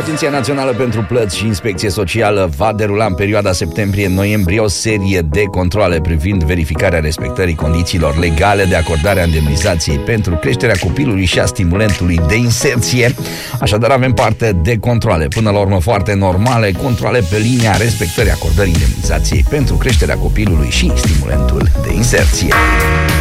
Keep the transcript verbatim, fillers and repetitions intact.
Agenția Națională pentru Plăți și Inspecție Socială va derula în perioada septembrie-noiembrie o serie de controale privind verificarea respectării condițiilor legale de acordare a indemnizației pentru creșterea copilului și a stimulentului de inserție. Așadar avem parte de controale, până la urmă foarte normale, controale pe linia respectării acordării indemnizației pentru creșterea copilului și stimulentul de inserție.